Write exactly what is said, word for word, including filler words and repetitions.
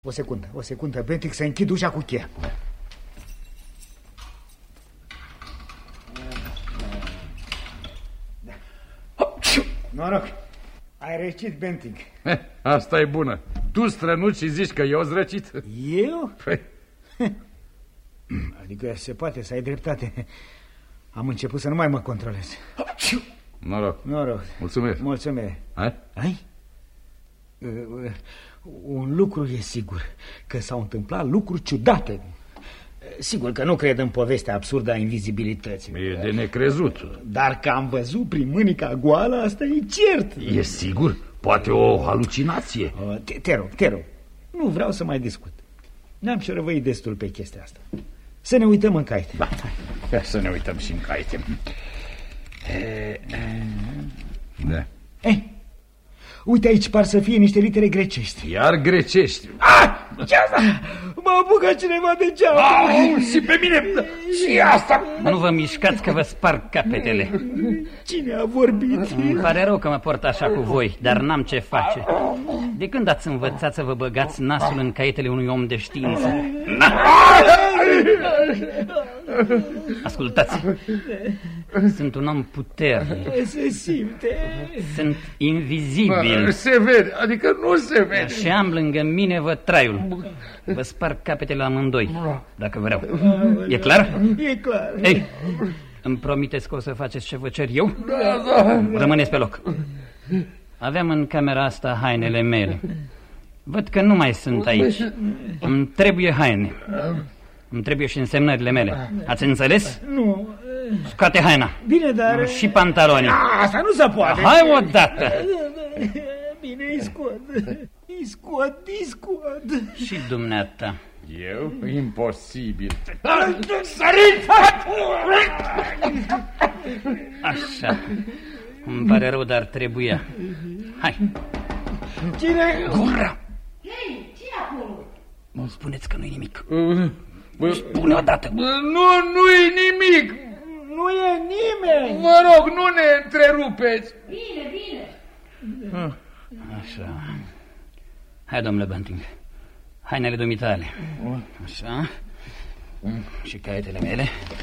O secundă, o secundă, Bentic, să închid ușa cu cheia. Noroc, ai răcit, Bentic. Asta e bună. Tu strănuți și zici că eu zrăcit? Eu? Păi. Adică se poate să ai dreptate. Am început să nu mai mă controlez. Noroc. Noroc. Mulțumesc. Mulțumesc. Ai? Ai? Un lucru e sigur, că s-au întâmplat lucruri ciudate. Sigur că nu cred în povestea absurdă a invizibilității. E de necrezut. Dar că am văzut prin mânica goală, asta e cert. E sigur? Poate o halucinație. Te, te rog, te rog, nu vreau să mai discut. Ne-am șerăvăit destul pe chestia asta. Să ne uităm în caite. Da, hai să ne uităm și în caite. Da. Eh, uite aici, par să fie niște litere grecești. Iar grecești. Ah! Ce asta? M-a apucat cineva de geam. Ah, și pe mine. Și asta. Nu vă mișcați că vă sparg capetele. Cine a vorbit? Îmi pare rău că mă port așa cu voi, dar n-am ce face. De când ați învățat să vă băgați nasul în caietele unui om de știință? Ascultați. Sunt un om puternic. Se simte. Sunt invizibil. Se vede, adică nu se vede. Și am lângă mine vă traiul. Vă sparg capetele amândoi, dacă vreau. E clar? E clar. Ei, îmi promiteți că o să faceți ce vă cer eu? Da, da. Rămâneți pe loc. Aveam în camera asta hainele mele. Văd că nu mai sunt aici. Îmi trebuie haine. Îmi trebuie și însemnările mele. Ați înțeles? Nu. Scoate haina. Bine, dar... Și pantaloni. Asta nu se poate. Hai odată. Bine, îi scot. Îi scot, îi scot. Și dumneata. Eu? Imposibil. Sărit! Așa. Îmi pare rău, dar trebuia. Hai. Cine? Gura! Hei, ce acolo? Nu spuneți că nu-i nimic. Bă, Spune odată. Bă, nu, nu-i nimic. Nu e nimeni. Vă rog, nu ne întrerupeți. Bine, bine. Așa. Hai, domnule Bunting. Hainele dumitale. Așa. Și caietele mele.